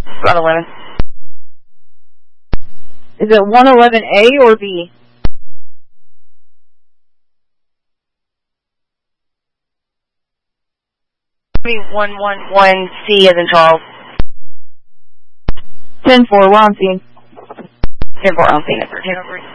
About 11. Is it 111A or B? 111C as in Charles. 10-4, we're on scene. 10-4 on scene.